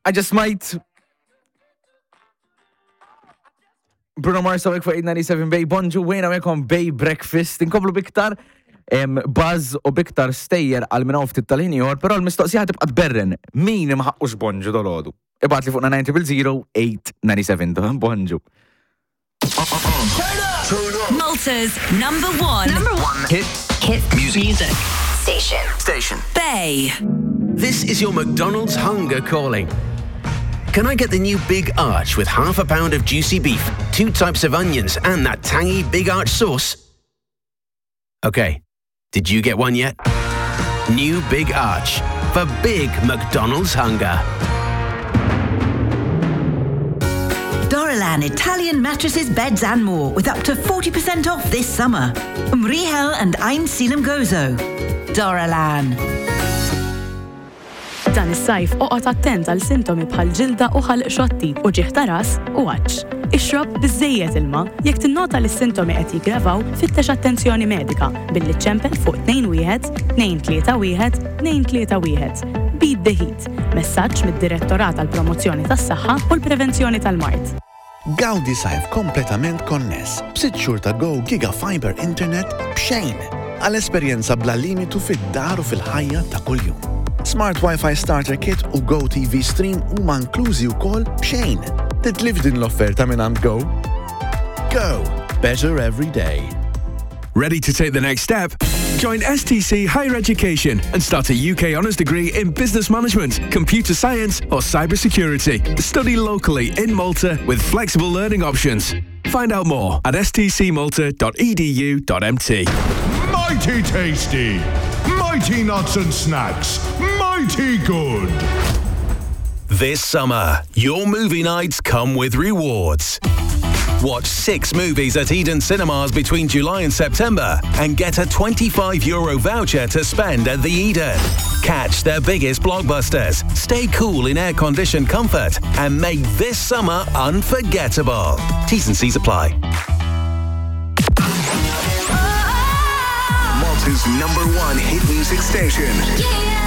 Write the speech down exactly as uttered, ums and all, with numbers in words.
I just might Bruno Mars għawek fuq eight ninety-seven Bay Bonġu wejna għekom Bay Breakfast inkomplu biktar buzz u biktar stejjer għal minna uftit tal-ħinjor, pero l-mistoqsija tibqa tberren min imħaqqux Bonġu dal-ħodu. Ibat li fuqna ninety zero eight ninety-seven Bonġu. Malta's number one. Number one. Hit. Hit music. music. Station. Station. Bay. This is your McDonald's hunger calling. Can I get the new Big Arch with half a pound of juicy beef, two types of onions, and that tangy Big Arch sauce? Okay, did you get one yet? New Big Arch for big McDonald's hunger. Dorilan Italian mattresses, beds and more with up to forty percent off this summer. Mrihel and Ein Silem Gozo. Dorilan. Dan is-sajf oqgħod attent għal sintomi bħal ġilda u ħalq xotti u ġieħ ta' ras u għaġġ. Ixrob biżżejjed ilma jekk tinnota li s-sintomi qed jiggravaw fittex attenzjoni medika billi ċempel fuq two one two three one two three one. Beat the heat. Messaġġ mid-Direttorat għall-Promozzjoni tas-Saħħa u l-Prevenzjoni tal-Mard. Gawdi sajf kompletament konness b'sitt xhur ta' Go Giga Fiber Internet b'xejn għall-esperjenza bla limitu fid-dar u fil-ħajja ta' kuljum. Smart Wi-Fi Starter Kit u Go T V Stream huma inklużi wkoll b'xejn. Titlif din l-offerta minn Go? Go. Better every day. Ready to take the next step? Join S T C Higher Education and start a U K Honours degree in Business Management, Computer Science or Cybersecurity. Study locally in Malta with flexible learning options. Find out more at s t c malta dot e d u dot m t. Mighty tasty! Mighty nuts and snacks! Mighty good! This summer, your movie nights come with rewards. Watch six movies at Eden Cinemas between July and September and get a twenty-five euro voucher to spend at the Eden. Catch their biggest blockbusters, stay cool in air-conditioned comfort, and make this summer unforgettable. T's and C's apply. Malta's number one hit music station.